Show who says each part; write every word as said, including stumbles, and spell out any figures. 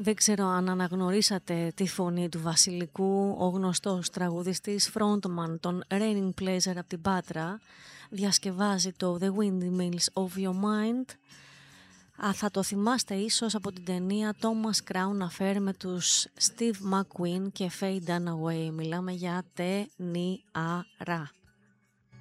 Speaker 1: Δεν ξέρω αν αναγνωρίσατε τη φωνή του Βασιλικού, ο γνωστός τραγουδιστής frontman των Raining Pleasure από την Πάτρα, διασκευάζει το The Windmills of Your Mind. Α, θα το θυμάστε ίσως από την ταινία Thomas Crown Affair με τους Steve McQueen και Faye Dunaway. Μιλάμε για ταινιάρα.